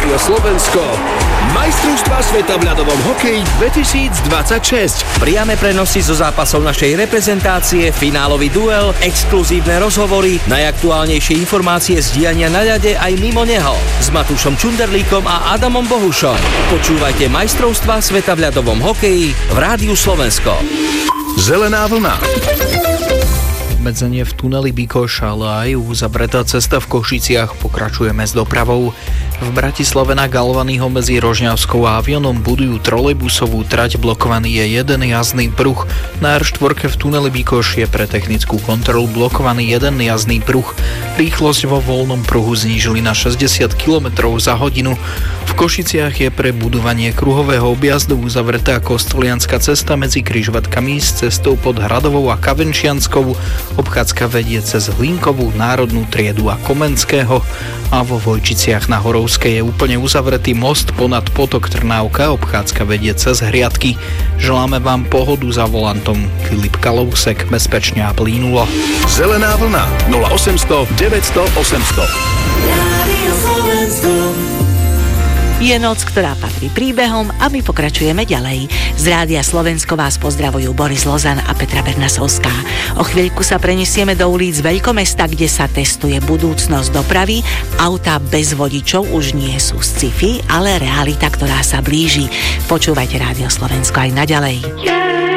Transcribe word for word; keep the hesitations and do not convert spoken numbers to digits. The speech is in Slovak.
Rádio Slovensko. Majstrovstvá sveta v ľadovom hokeji dvetisícdvadsaťšesť. Priame prenosy zo zápasov našej reprezentácie, finálový duel, exkluzívne rozhovory, najaktuálnejšie informácie z diania na ľade aj mimo neho. S Matúšom Čunderlíkom a Adamom Bohušom. Počúvajte Majstrovstvá sveta v ľadovom hokeji v Rádiu Slovensko. Zelená vlna. Obmedzenie v tuneli Bikoš, ale aj uzavretá cesta v Košiciach. Pokračujeme s dopravou. V Bratislave na Galvanyho medzi Rožňavskou a Aviónom budujú trolejbusovú trať, blokovaný je jeden jazdný pruh. Na er štyri v tuneli Bikoš je pre technickú kontrolu blokovaný jeden jazdný pruh. Rýchlosť vo voľnom pruhu znížili na šesťdesiat kilometrov za hodinu. V Košiciach je pre budovanie kruhového objazdu uzavretá Kostolianska cesta medzi križovatkami s cestou pod Hradovou a Kavenčianskou. Obchádzka vedie cez Hlinkovú, Národnú triedu a Komenského. A vo Vojčiciach na Horovskej je úplne uzavretý most ponad potok Trnávka. Obchádzka vedie cez Hriadky. Želáme vám pohodu za volantom. Filip Kalousek, bezpečne a plynulo. Zelená vlna nula osemsto deväťsto osemsto. Rádio Slovensko. Je noc, ktorá patrí príbehom a my pokračujeme ďalej. Z Rádia Slovensko vás pozdravujú Boris Lozan a Petra Bernasovská. O chvíľku sa preniesieme do ulic veľkomesta, kde sa testuje budúcnosť dopravy. Autá bez vodičov už nie sú sci-fi, ale realita, ktorá sa blíži. Počúvajte Rádio Slovensko aj naďalej.